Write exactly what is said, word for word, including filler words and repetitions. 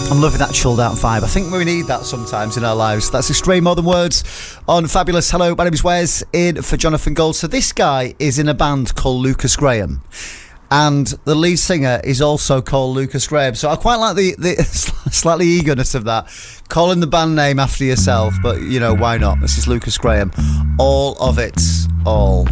I'm loving that chilled out vibe. I think we need that sometimes in our lives. That's Extreme Modern Words on Fabulous. Hello, my name is Wes, in for Jonathan Gold. So this guy is in a band called Lucas Graham, and the lead singer is also called Lucas Graham. So I quite like the, the slightly eagerness of that, calling the band name after yourself, but you know, why not? This is Lucas Graham. All of it, all.